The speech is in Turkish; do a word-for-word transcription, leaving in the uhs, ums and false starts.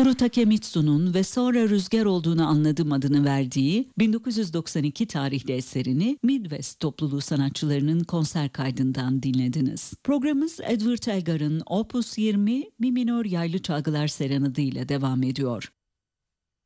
Toru Takemitsu'nun ve sonra Rüzgar olduğunu anladım adını verdiği bin dokuz yüz doksan iki tarihli eserini Midwest topluluğu sanatçılarının konser kaydından dinlediniz. Programımız Edward Elgar'ın Opus yirmi Mi minör yaylı çalgılar serenadı ile devam ediyor.